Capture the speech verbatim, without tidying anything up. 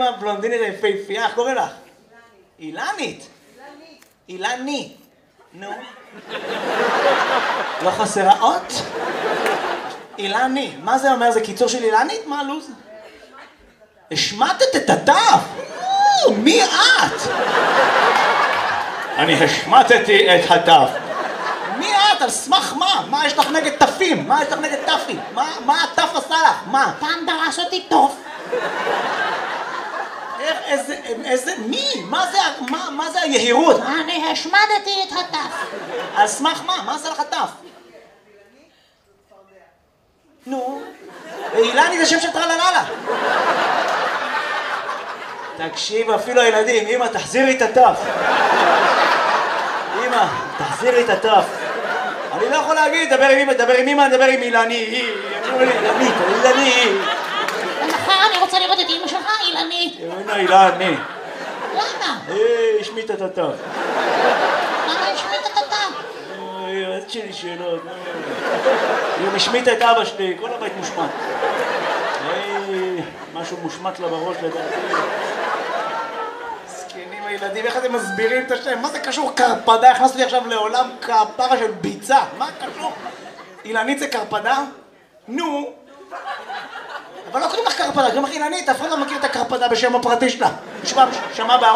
האמא הבלונדינית היפהפייה, איך קוראים לך? אילנית. אילני. נו. לא חסרה אות? אילני. מה זה אומר? זה קיצור של אילנית? מה הלו"ז? השמטת את הדף? מי את? אני השמטתי את הדף. מי את? על סמך מה? מה יש לך נגד תפים? מה יש לך נגד תפים? מה התף עשה לך? מה? פעם דרס אותי טוב. איך, איזה, איזה, מי? מה זה, מה, מה זה היהירות? אני השמדתי את הדף. על סמך מה? מה זה לך תף? נו, אילני זה שם של טרלללה. תקשיב, אפילו הילדים, אמא, תחזירי את הטף. אמא, תחזירי את הטף. אני לא יכול להגיד, דבר עם אמא, דבר עם אמא, דבר עם אילני. אילני, אילני. ומחר אני רוצה לראות את אמא שלך, אילנית. הנה, אילני. למה? היי, השמיט את הטף. למה השמית את הדף? אוי, אז שלי שאלות. היא משמיטה את אבא שלי, כל הבית מושמט. היי, משהו מושמט לה בראש לדעתי. זקנים הילדים, איך אתם מסבירים את השם? מה זה קשור קרפדה? הכנסתי לי עכשיו לעולם כפרה של ביצה. מה קשור? אילנית זה קרפדה? נו. אבל לא קוראים לך קרפדה, קוראים לך אילנית, אף אחד לא מכיר את הקרפדה בשם הפרטי שלה. שמע, שמע